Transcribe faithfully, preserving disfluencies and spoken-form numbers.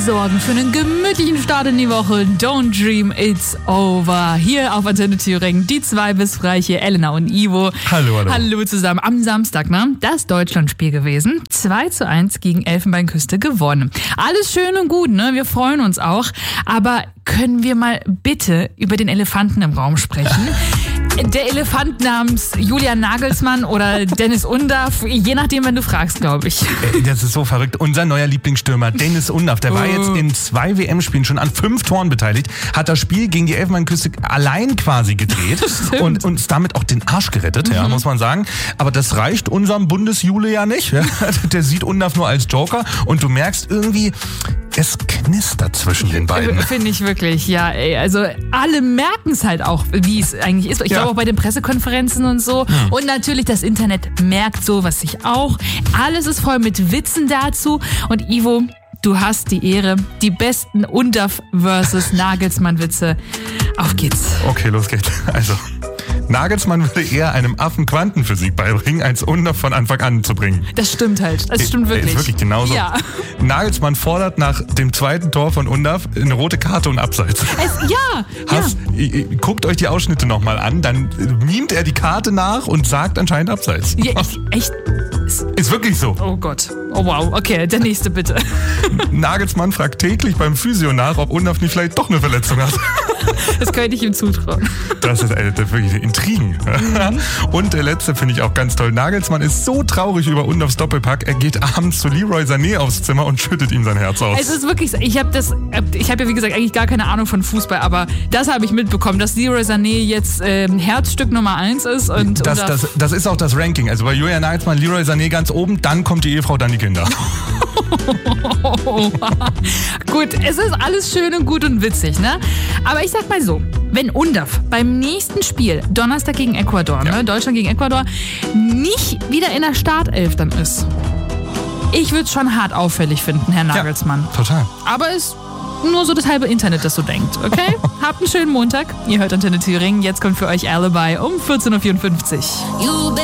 sorgen für einen gemütlichen Start in die Woche. Don't dream, it's over. Hier auf Antenne Thüringen, die zwei bis frei hier, Elena und Ivo. Hallo, hallo. Hallo zusammen. Am Samstag, ne? Das Deutschlandspiel gewesen. zwei zu eins gegen Elfenbeinküste gewonnen. Alles schön und gut, ne? Wir freuen uns auch. Aber können wir mal bitte über den Elefanten im Raum sprechen? Der Elefant namens Julian Nagelsmann oder Dennis Undaff, je nachdem, wenn du fragst, glaube ich. Das ist so verrückt. Unser neuer Lieblingsstürmer Dennis Undaff, der war jetzt in zwei W M-Spielen schon an fünf Toren beteiligt, hat das Spiel gegen die Elfenbeinküste allein quasi gedreht und uns damit auch den Arsch gerettet, mhm. ja, muss man sagen. Aber das reicht unserem Bundesjule ja nicht. Ja? Der sieht Undaff nur als Joker und du merkst irgendwie, es knistert zwischen den beiden. Finde ich wirklich, ja. Ey, also alle merken es halt auch, wie es eigentlich ist. Ich ja. glaube auch bei den Pressekonferenzen und so. Hm. Und natürlich das Internet merkt sowas sich auch. Alles ist voll mit Witzen dazu. Und Ivo, du hast die Ehre, die besten Undaff versus Nagelsmann-Witze. Auf geht's. Okay, los geht's. Also, Nagelsmann würde eher einem Affen Quantenphysik beibringen, als Undaff von Anfang an zu bringen. Das stimmt halt. Das stimmt wirklich. Ist wirklich genauso. Ja. Nagelsmann fordert nach dem zweiten Tor von Undaff eine rote Karte und Abseits. Es, ja, Hast, ja. Guckt euch die Ausschnitte nochmal an, dann mimt er die Karte nach und sagt anscheinend Abseits. Ja, ich, echt? Ist wirklich so. Oh Gott. Oh wow. Okay, der nächste bitte. Nagelsmann fragt täglich beim Physio nach, ob Undaff nicht vielleicht doch eine Verletzung hat. Das könnte ich ihm zutrauen. Das ist äh, wirklich Intrigen. Mhm. Und der letzte finde ich auch ganz toll. Nagelsmann ist so traurig über Undaffs Doppelpack, er geht abends zu Leroy Sané aufs Zimmer und schüttet ihm sein Herz aus. Es ist wirklich so. Ich habe das, ich habe ja wie gesagt eigentlich gar keine Ahnung von Fußball, aber das habe ich mitbekommen, dass Leroy Sané jetzt ähm, Herzstück Nummer eins ist. Und das, das, das ist auch das Ranking. Also bei Julian Nagelsmann, Leroy Sané ganz oben, dann kommt die Ehefrau, dann die Kinder. Gut, es ist alles schön und gut und witzig, ne? Aber ich sag mal so, wenn Undaff beim nächsten Spiel, Donnerstag gegen Ecuador, ja. ne, Deutschland gegen Ecuador, nicht wieder in der Startelf dann ist, ich würde es schon hart auffällig finden, Herr Nagelsmann. Ja, total. Aber es nur so das halbe Internet, das so denkt, okay? Habt einen schönen Montag. Ihr hört Antenne Thüringen. Jetzt kommt für euch Alibi um vierzehn Uhr vierundfünfzig.